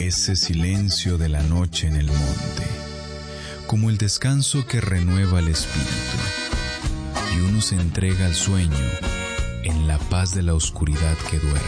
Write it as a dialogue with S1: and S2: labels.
S1: ese silencio de la noche en el monte, como el descanso que renueva el espíritu, y uno se entrega al sueño en la paz de la oscuridad que duerme.